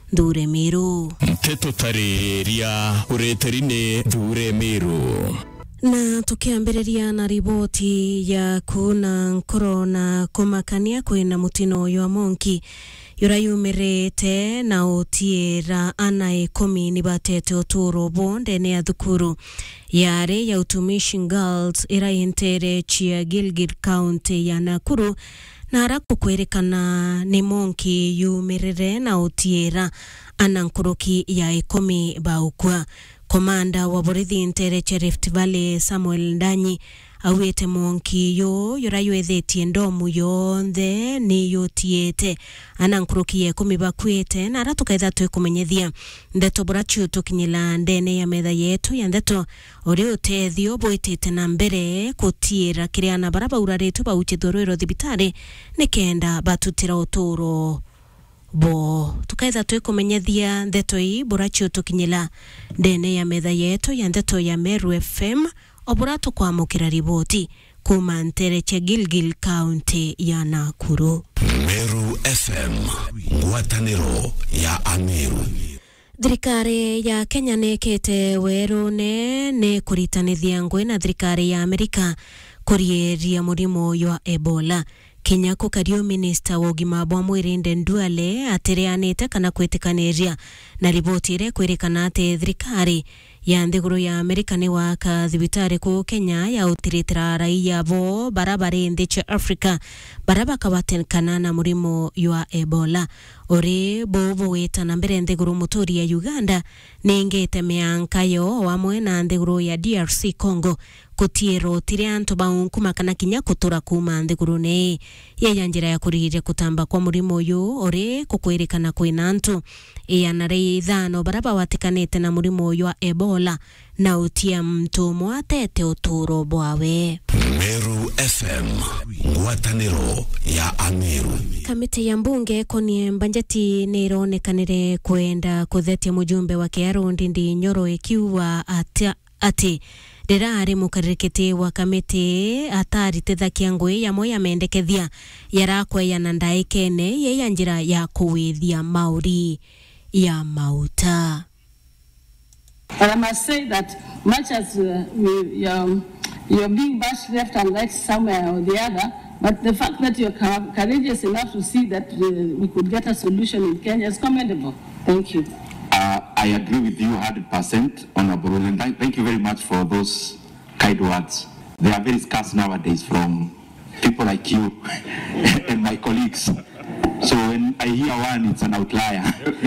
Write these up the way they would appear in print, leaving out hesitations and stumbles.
Dhure Miru. Teto tareria ureterine Dhure Miru. Na tukiambĩrĩria na riboti ya kuna corona kumakania kwina mutino uyu wa monki yurayumirite na utiira ana 10 nibatete uturo bonde ya thukuru yare ya utumishi Girls irayentere chia Gilgil County ya Nakuru na araku kwerekana ni monki yumirire na utiira ana nkuruki ya 10 baukwa. Komanda wa borithi ntere Rift Valley Samuel Ndanyi awete monki yo yuraywethetie ndomu yonthe ni yotiete anankurukie 10 bakwete na aratukaitha twikumenyethia ndeto burachu tukinyila ndene ya metha yetu ya ndeto uri utethio bwitite na mbere kutiira kiriana baraba uraretu bauchithorwero thibitari nikenda batutira uturo bo tukaitha twikumenyethia ndeto ii burachu tukinyila ndene ya metha yetu ya ndeto ya Meru FM oburatu kwa mukira riboti kuma ntere cha Gilgil County ya Nakuru. Meru FM ngwataniro ya Ameru. Thirikari ya Kenya nekete werune ne kuritanithia ngwe na thirikari ya Amerika kurieria murimo wa Ebola. Kenya kukario minister wa ugima bwa mwiri Nduale atereanite kana kwetikaniria na riboti ire kwerekana ate thirikari ya nthiguru ya Amerika ni waka thibitari ku Kenya ya utiritira raia bo barabara ndiche Africa baraba kawatenkana na murimo wa Ebola ori bobo weta na mbere nthiguru muturi ya Uganda ningete meankayo wamwe na nthiguru ya DRC Congo kutiero tirianto baunkuma kana kinya kutura kuma nthiguru ne ya njira ya kurire kutamba kwa murimo yu ori kukwerekana kwinantu yanare ithano baraba watikanete na murimo wa Ebola na utia mtu mwatete uturo bwawe. Meru FM ngwataniro ya Ameru. Kamiti ya mbunge konie mbanjeti nironekanire kwenda kuthetia mujumbe wa Kiaru Ndindi Nyoro ikiwa ati Derari mukarikiti wa kamiti atari tethakia ngui ya moya mendekethia yarakwa ya nandaikene ye njira ya kuwithia mauri ya mauta. And I must say that much as you're being bashed left and right somewhere or the other, but the fact that you're courageous enough to see that we could get a solution in Kenya is commendable. Thank you. I agree with you 100%, Honorable, and thank you very much for those kind words. They are very scarce nowadays from people like you and my colleagues. So when I hear one, it's an outlier.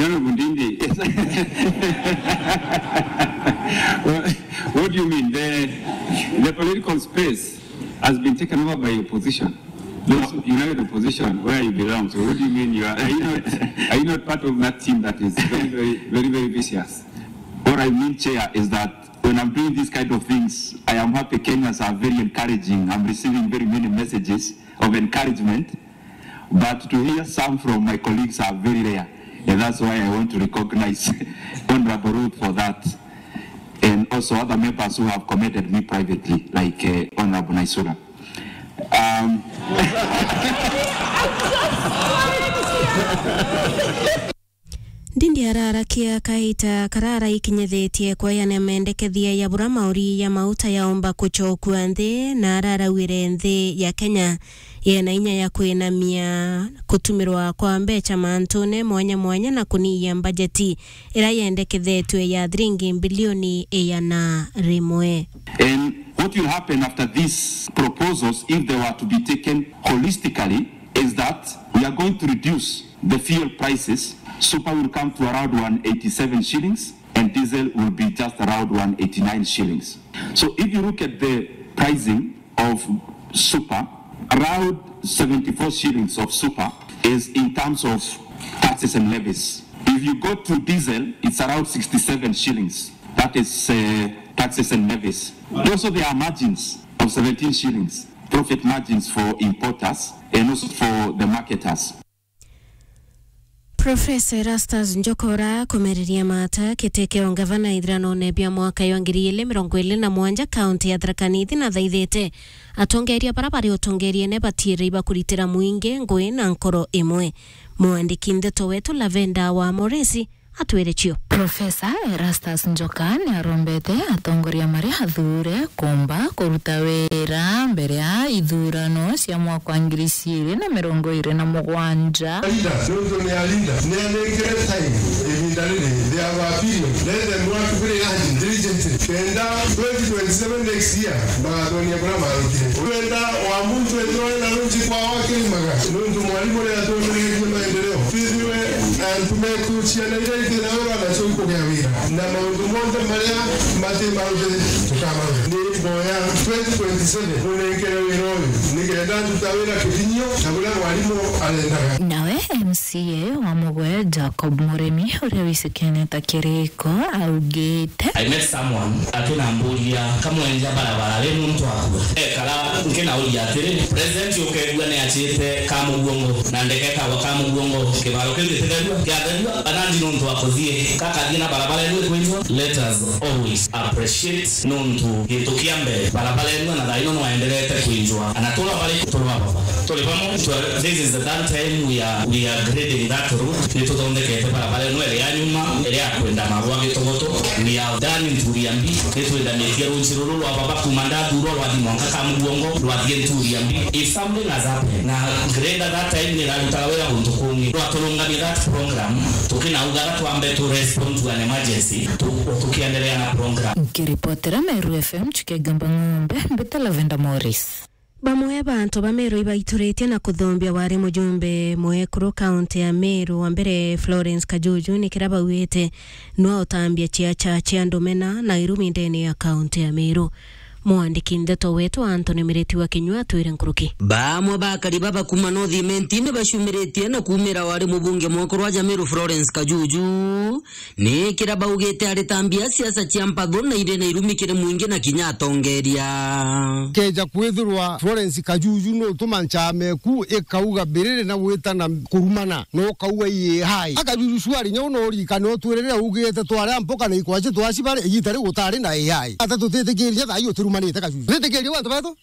What do you mean? The political space has been taken over by opposition. Those united opposition where you belong. So what do you mean? Are you not part of that team that is very vicious? What I mean, Chair, is that when I'm doing these kind of things, I am happy. Kenyans are very encouraging. I'm receiving very many messages of encouragement, but to hear some from my colleagues are very rare, and that's why I want to recognize Honorable Ruth for that, and also other members who have commended me privately, like Honorable Naisura. Ndindi ararakia kaita karara ikinyethetie kwa yane mendekethia ya bura mauri ya mauta yaomba kuchokua nthi na ararawire nthi ya Kenya yena inya ya kuinamia kutumirwa kwa mbecha mantune mwanya na kuniya bajeti ira yendekethetwe ya $3 bilioni na rimwe. And what will happen after these proposals, if they were to be taken holistically, is that we are going to reduce the fuel prices. Super will come to around 187 shillings and diesel will be just around 189 shillings. So if you look at the pricing of super, around 74 shillings of super is in terms of taxes and levies. If you go to diesel, it's around 67 shillings. That is taxes and levies. Also there are margins of 17 shillings, profit margins for importers and also for the marketers. Profesa Erastus Njokora kumereria mata kitekeo ngavana ithirano nebia mwaka yo 2027 kaunti ya Tharaka Nithi na thaithite atongeria barabara utongerie ne batire iba kuritira muinge ngwe na nkoro imwe. Mwandiki ndeto wetu Lavenda wa Moresi atwerecio. Profesa Erastus Njokora ni arombete atongoria maria athure kumba kuruta wira mbere ya ithurano cia mwaka wa 2027. Nawe MCA wa Mugwe Jacob Muremi uria wisikene ta kiriko augite I met someone akinamburia kamwenja barabara we muntu akwe kala nkena uria atiri president yokegwa ne achite kamugongo na ndekeka wa kamugongo kibaro kende tedwa kiadwa anandi muntu akozie kaka dina barabara ile kwenzo. Let us always appreciate nuntu gitukiambe barabara ile na daino no endelete kuinjwa anatola bali kutola baba tolipamo. This is the third time we are grading that route nito tondeke barabara ile ya nyuma ile ya kwenda marwa gitogoto we have done nturiambi nito ndametia runchiruru wa baba kumanda duro wa dimonga kamugongo wa nturiambi. If something has happened na grade that time ni lalutawela untukumi twatolonga ni that program tukina ugara tuambe to respond to an emergency tukiendelea na program. Kiripotera Meru FM chikegamba ngombe mbeta Lavenda Morris. Bamwe bantu ba Meru ibaituretie na kuthombia wari mujumbe mwekuru kaunti ya Meru wa mbere Florence Kajuju ni kiraba wete no otambia chia ndomena na irumi ndeni ya kaunti ya Meru. Mwandiki ndeto wetu Anthony Mireti wa Kinyua twire nkuruki. Bamwe bakari baba kuma North Mentine bashumiretie na kumira wari mubunge mwekuru wa Meru Florence Kajuju ni kiraba ugete aritambia siasa cia mpago na ire na irumikire muinge na kinyatongeria keja kwithurwa Florence Kajuju no tumanchame ku ekauga berere na weta na kurumana no kauga ye hai akajuju swari nyono ri kano twirere ugete twara mpoka na ikwaje twasi bare yitare gutari na ai atatu tetegeria thayo turumanite Kajuju tetegeria watu bato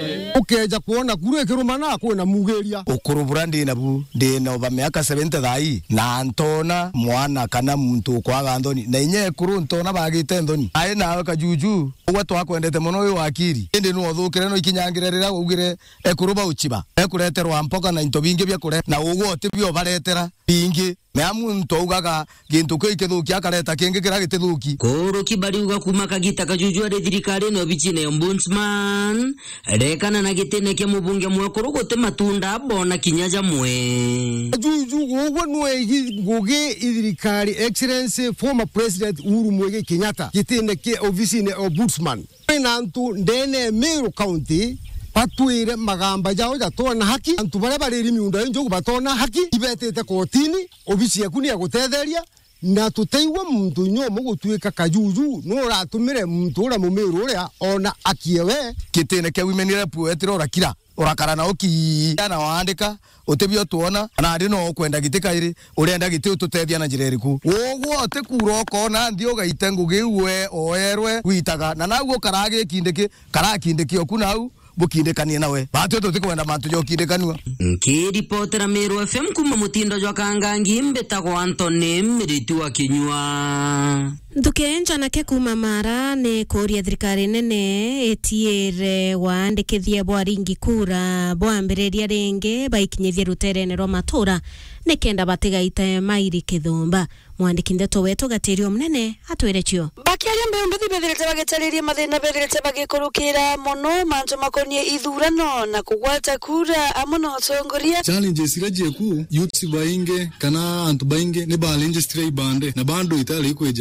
ukeja kuona kuru ekirumana kwena mugeria ukuru brandi na bu de na ba miaka 70 thai na antona mwana kana muntu kwaga ndoni na inye kuru ntona bagite ndoni ai na Kajuju ugwe twakwendete muno uyu wakiri indi no thukire no ikinyangirerera ugire ekuruba uchiba ekureterwa mpoka na into bingi bya kure na ugwo tibyo baretera bingi na muntu ugaga gintu kwikithuki akareta kingi kira gitithuki koro kibari uga kuma Kagita Kajuju ari thirikari no bichine ombudsman rekana na gitene kya mubunge mwekuru gote matunda bona kinyaja mwe Kajuju ugwo nwe ngugi thirikari excellence former president Uhuru Muigai Kenyatta gitene ke office ne ombudsman na ntu ndene Meru County patwire magamba jao jatona haki antu bare bare miunda njogu batona haki ibetete kotini obisi yakuni ya gutetheria na tuteiwa muntu nyomo gutwika Kajuju no ratumire muntu ura mumeru ria ona akiewe kitene ke women rep etirora kira urakara na uki na waandika utebio tuona na ndi no kwenda gitika iri urenda giti ututethia na njireriku ogwo te kuroko na ndio gaite ngugiwe oerwe gwitaga na naguo karage kindiki okunau bukindekanie nawe batu tutikwenda mantu jo kindekanwa. Nkiripotera Meru FM kuma mutindo jwa kangangi mbetagwo Anthony Mireti wa Kinyua. Ndukenja na ke kuma Mara ne koria thirikari nene etiere waandikithie bwaringi kura bwambereria renge baikinyithie ruterene rwa matura nekenda batigaite mairi kithumba. Mwandiki ndeto wetu Gatirio Mnene atwerecio. Bakiaria mbeumbethi betherete bagetaririe mathina betherete bagikurukira mono mantu makonie ithurano na kugwata kura amono tongoria challenges iraje ku youth bainge kana antu bainge ne balenje stray bande na bando itali kweja bange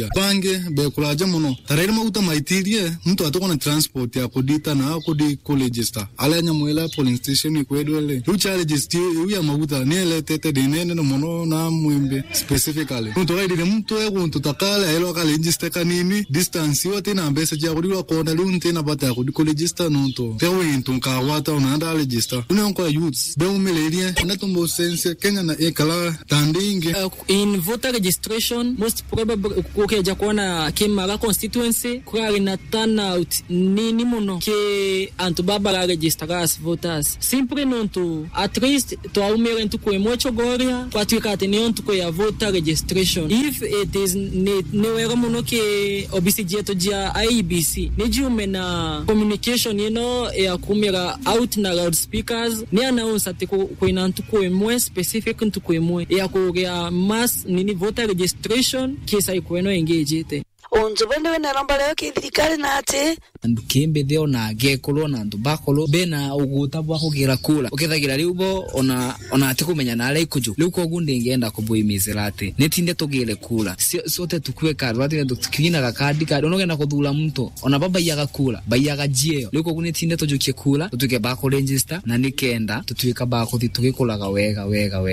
bainge bekulaja muno tarere mauta maitirie mtu atokona transport ya kudita na kudi register ala nyamwela polling station ikwedwele ucha register uya mauta niele tete dinene no muno na mwimbe specifically mtu kaidire mtu ekuntu takala elo kale register kanini distance yote na mbesa ja kudi kona lunte na bata kudi register nonto tewe intunka wata unanda register unonko youths be umeleria na tumbo sense Kenya na ekala tandinge in voter registration most probably kukeja kuona kimara constituency kwa ina turnout nini muno ke antubaba register as voters simply nonto at least to aumere ntuko emocho goria kwa twikate ni ntuko ya voter registration if it is newera muno ke obcg to jia IEBC ni jume na communication ya kumira out na loudspeakers ni announce atiko kwa ntuko emwe specific ntuko emwe ya kuria mass nini voter registration kisa ikweno engagete onzo bende wena ramba leo kithirikari na ate ndukimbe theo na gekolo na ndubakolo bena uguta bwa kugira kula ukithagira riubo ona ati kumenya na ale kuju riu kogu ndingienda kubuimizira ati nitinde tugire kula sote tukue karwa tinde tukina gakadi ka onogenda kuthura mtu ona baba yaga kula bayaga jio riu kogu nitinde tujukie kula tutuke ba ku register na nikenda tutuika ba ku thitugikulaga wega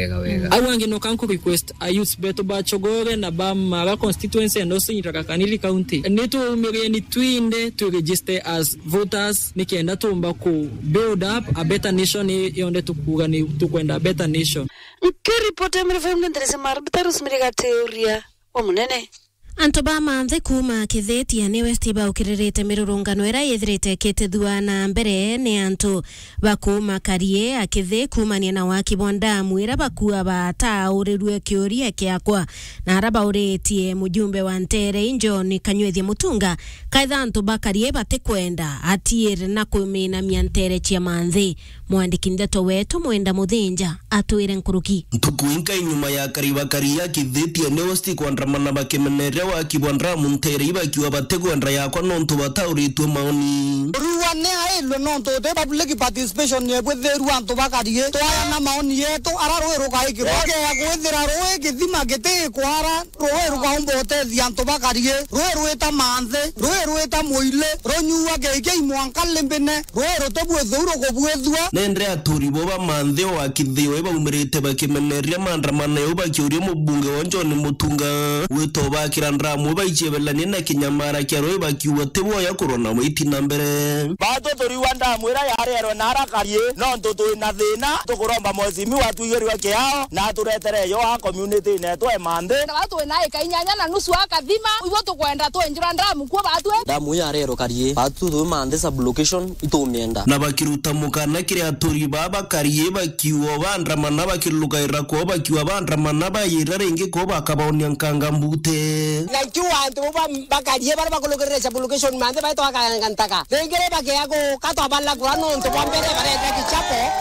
awange no kanku request a youth beto ba chogore na ba mara constituency and also Kanili County neto umirieni twinde to register as voters nikienda tumba ku build up a better nation yonde tukuga ni tukwenda better nation nkiripote mrefemu nderese marbitaros miriga teoria omunene Antobama nthe kuma kithetia ni westiba ukirerete mirurungano era yethirite kitethua na mbere ni antu bakuma karie akithe kumania na waki bonda mwira bakua bata urirwe kioria kiakwa na araba uretie mujumbe wa Ntere John Kanywethi Mutunga kaitha antu bakarie batikwenda atiire na kumina miantere chia manthi mwandiki ndeto wetu Mwenda Muthinja atwire nkuruki ntukuinka inyuma ya kariba karia kithetia ni westi kwandramana bakemenere wa kibondra Muntere ibakiwa bategwandra yakwa nonto batauritwe maoni ruwa ne ailo nonto de public participation ne bwetheru anto bakarie twaya na maoni yetu ararwero kaikiro ya gwethira roe githima gite kwara roe rugaumbote thianto bakarie roe rueta manthe roe rueta muile ronyuwa geike imwanka lembene roe rotobwe thuro gobwethwa nendre aturi boba manthe wa kithio eba umirite bakimeneria mandramana yo bakiuria mubunge wa John Mutunga weto bakirandra mubaichebelani na kinyamara kya roe bakiwa tebo ya corona mwiti nambere bato tori wanda mwira ya rero narakarie nonto to na thina tukuromba mwezimi watu igeriwa kiao na turetere yo a community netwe mande na watu na ikainyanya na nusu akathima ibo tukwenda to enjira ndamu kwa batwe damu ya rero karie batu to mande sub location itomienda na bakiruta mukana kire aturi baba karie bakiwa bandramana bakiluka irako bakiwa bandramana bayirarenge ko bakabaonia nkanga mbute na kiwanto bakarie bara bakolokere sub location mande baito akangantaka dengere bakiago kato aballa kurano nto bambere bare kichapo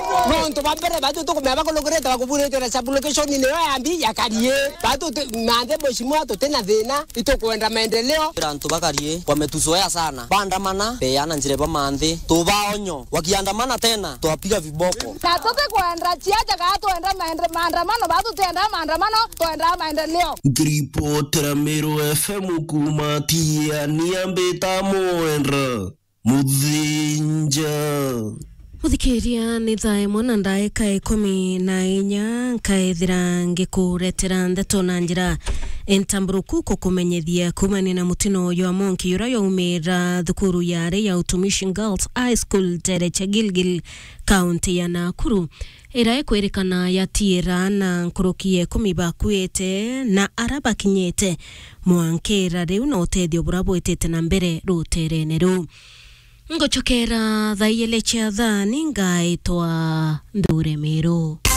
no nto bambere batu to kumeba kolokere bakubure to sub location ni yambi yakarie batu mande boshimwa to tena thina itokwenda maendeleo rantu bakarie wametuzoea sana bandamana peana njire ba mande to baonyo wakiandamana tena tuwapiga viboko na tote kwenda chiaja gato enda maandamano batu tenda maandamano toenda maendeleo Gripotera Meru FM kumatia niambeta Mwenda Muthinja Muthikiria ni thae mwana ndaika 14 kaethira ngikuretera ndeto na njira entamburuku kukumenyethia kumani na mutino yo monki yurayo umira thukuru yare ya Utumishi Girls High School Tereche Gilgil County ya Nakuru irae kwerekana yatira na nkurukie 10 bakuete na araba kinyete mwankera riu na utethio burabwetete na mbere ruterene ru ngochokera thaielecha thani ngaitwa Ndure Meru.